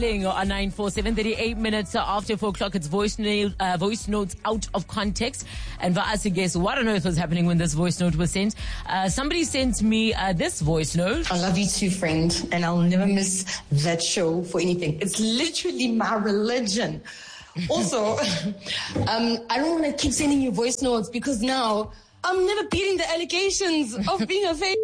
On 947, 38 minutes after 4 o'clock, it's voice notes out of context. And for us to guess what on earth was happening when this voice note was sent, somebody sent me this voice note. I love you too, friend, and I'll never miss that show for anything. It's literally my religion. Also, I don't want to keep sending you voice notes because now I'm never beating the allegations of being a fake.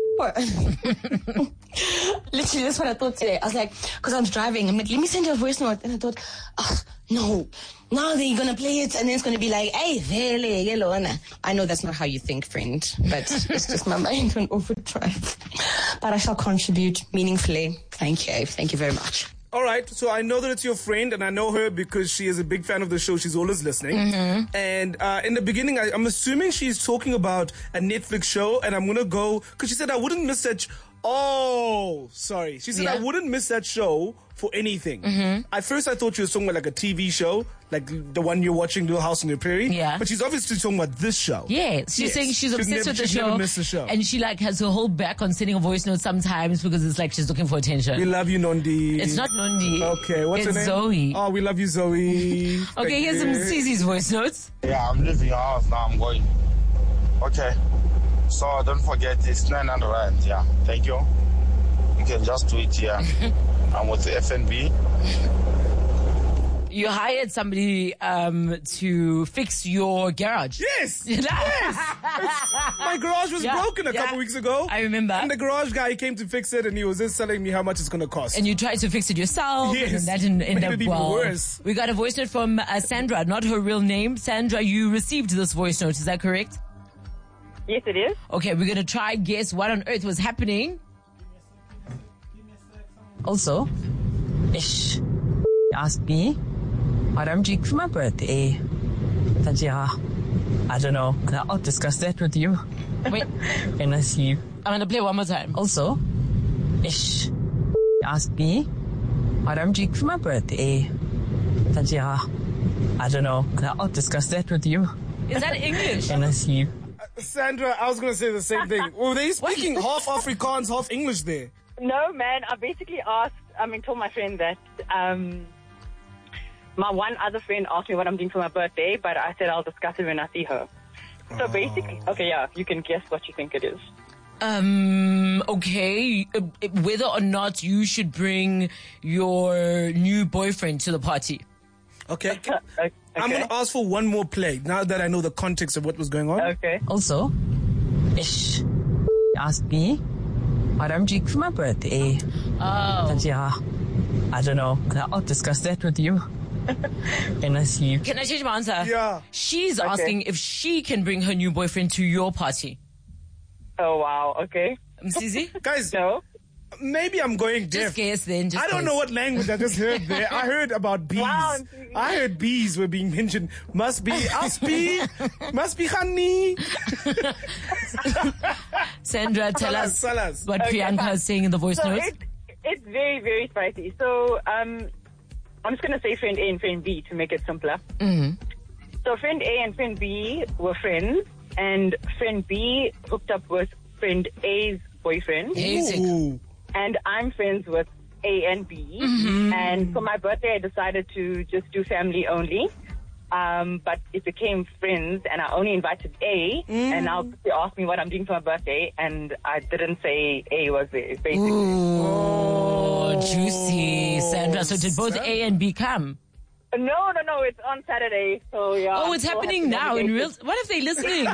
Literally, that's what I thought today. I was like, because I was driving, I'm like, let me send you a voice note. And I thought, oh, no. Now they're going to play it and then it's going to be like, hey, vele, yellow. I know that's not how you think, friend, but it's just my mind on overdrive. But I shall contribute meaningfully. Thank you. Thank you very much. All right, so I know that it's your friend, and I know her because she is a big fan of the show. She's always listening. Mm-hmm. And in the beginning, I'm assuming she's talking about a Netflix show, and I'm going to go, because she said I wouldn't miss that. Oh, sorry. She said I wouldn't miss that show for anything. Mm-hmm. At first, I thought you were talking about like a TV show, like the one you're watching, Little House on the Prairie. Yeah. But she's obviously talking about this show. Yeah. She's saying she's obsessed with the show. Never missed the show. And she like has to hold back on sending a voice note sometimes because it's like she's looking for attention. We love you, Nondi. It's not Nondi. Okay, what's her name? It's Zoe. Oh, we love you, Zoe. Okay, here's some Cece's voice notes. Yeah, I'm leaving your house now. I'm going. Okay. So don't forget it's 900 rand. Yeah. Thank you. You can just do it here. I'm with the FNB. You hired somebody to fix your garage. Yes! Yes! My garage was broken a couple weeks ago. I remember. And the garage guy came to fix it and he was just telling me how much it's going to cost. And you tried to fix it yourself. Yes. And that didn't end up well. Worse. We got a voice note from Sandra, not her real name. Sandra, you received this voice note. Is that correct? Yes, it is. Okay, we're going to try guess what on earth was happening. Also, Ish asked me what I'm doing for my birthday. But yeah, I don't know. I'll discuss that with you. Wait. And I see you. I'm going to play one more time. Also, Ish asked me what I'm doing for my birthday. But yeah, I don't know. I'll discuss that with you. Is that English? And I see you. Sandra, I was going to say the same thing. Were they speaking half Afrikaans, half English there? No, man. I basically told my friend that my one other friend asked me what I'm doing for my birthday, but I said I'll discuss it when I see her. So basically, okay, yeah, you can guess what you think it is. Okay, whether or not you should bring your new boyfriend to the party. Okay. Okay. I'm going to ask for one more play now that I know the context of what was going on. Okay. Also, Ish asked me what I'm doing for my birthday. Oh. And yeah, I don't know. I'll discuss that with you. And I see you. Can I change my answer? Yeah. She's asking if she can bring her new boyfriend to your party. Oh, wow. Okay. Mzizi? Guys, No. maybe I'm going deaf. Just guess then. I don't know what language I just heard there. I heard about bees. Wow. I heard bees were being mentioned. Must be Aspi. Must be honey. Sandra, tell us what Okay. Priyanka is saying in the voice So notes. it's very, very spicy. So I'm just going to say friend A and friend B to make it simpler. Mm-hmm. So friend A and friend B were friends, and friend B hooked up with friend A's boyfriend. Basic. Ooh. And I'm friends with A and B. Mm-hmm. And for my birthday, I decided to just do family only. But it became friends, and I only invited A. And now they asked me what I'm doing for my birthday, and I didn't say A was there, basically. Oh, juicy. Sandra, so did both A and B come? No, it's on Saturday. So yeah. Oh, it's happening now in real. What if they're listening?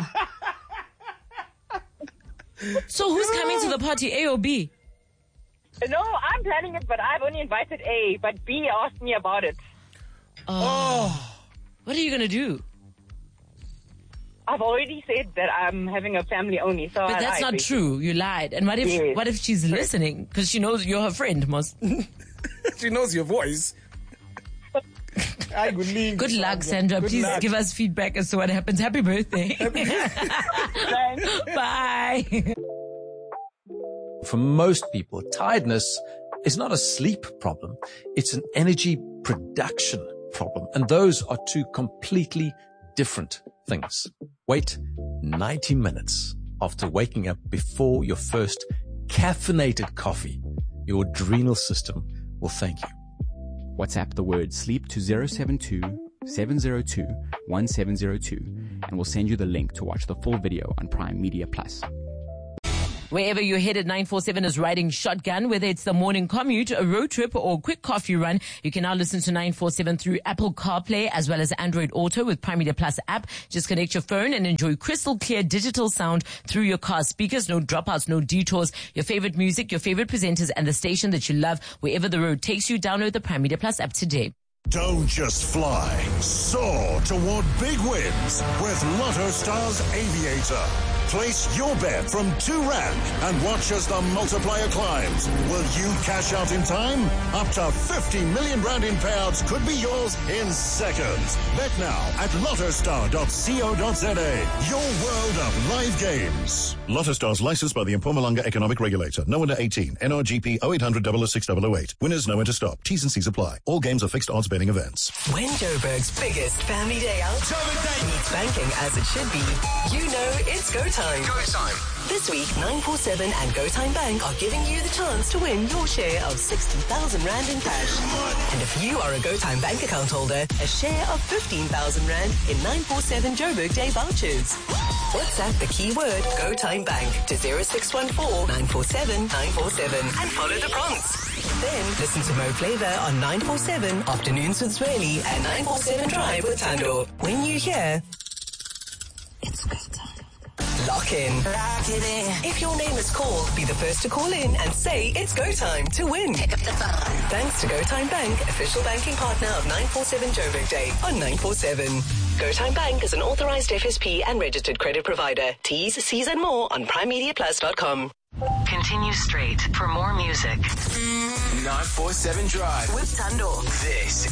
So who's coming to the party, A or B? No, I'm planning it, but I've only invited A. But B asked me about it. Oh. What are you gonna do? I've already said that I'm having a family only. So But that's not true. You lied. And what if Yes. what if she's listening? Because she knows you're her friend, most. She knows your voice. Good luck, Sandra. Please give us feedback as to what happens. Happy birthday. Bye. For most people, tiredness is not a sleep problem. It's an energy production problem. And those are two completely different things. Wait 90 minutes after waking up before your first caffeinated coffee. Your adrenal system will thank you. WhatsApp the word sleep to 072-702-1702 and we'll send you the link to watch the full video on Prime Media Plus. Wherever you're headed, 947 is riding shotgun. Whether it's the morning commute, a road trip, or a quick coffee run, you can now listen to 947 through Apple CarPlay as well as Android Auto with Prime Media Plus app. Just connect your phone and enjoy crystal clear digital sound through your car speakers. No dropouts, no detours. Your favorite music, your favorite presenters, and the station that you love. Wherever the road takes you, download the Prime Media Plus app today. Don't just fly, soar toward big wins with Lotto Stars Aviator. Place your bet from R2 and watch as the multiplier climbs. Will you cash out in time? Up to 50 million rand in payouts could be yours in seconds. Bet now at lottostar.co.za. Your world of live games. Lotto Stars licensed by the Mpumalanga Economic Regulator. No under 18. NRGP 0800 006 Winners no to stop. T's and C's apply. All games are fixed odds betting events. When Joburg's biggest family day out meets banking as it should be, you know it's go time. Go time. This week, 947 and GoTime Bank are giving you the chance to win your share of 60,000 Rand in cash. And if you are a GoTime Bank account holder, a share of 15,000 Rand in 947 Joburg Day vouchers. WhatsApp the keyword GoTime Bank to 0614-947-947 and follow the prompts. Then listen to Mo Flavor on 947 Afternoons with Zweli and 947 Drive with Tando. When you hear, it's go time. Lock in. If your name is called, be the first to call in and say it's go time to win. Pick up the phone. Thanks to GoTime Bank, official banking partner of 947 Joburg Day on 947. GoTime Bank is an authorized FSP and registered credit provider. T's, C's and more on primemediaplus.com. Continue straight for more music. 947 Drive With Tando. This